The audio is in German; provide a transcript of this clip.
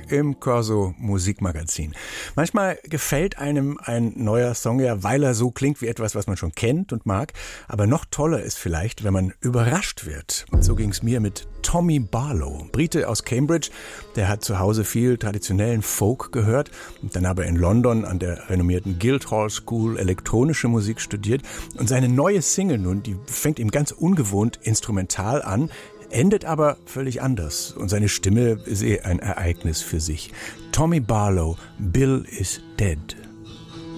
im Corso Musikmagazin. Manchmal gefällt einem ein neuer Song ja, weil er so klingt wie etwas, was man schon kennt und mag. Aber noch toller ist vielleicht, wenn man überrascht wird. Und so ging es mir mit Tommy Barlow, Brite aus Cambridge. Der hat zu Hause viel traditionellen Folk gehört und dann aber in London an der renommierten Guildhall School elektronische Musik studiert. Und seine neue Single nun, die fängt ihm ganz ungewohnt instrumental an, endet aber völlig anders. Und seine Stimme ist ein Ereignis für sich. Tommy Barlow, Bill is Dead.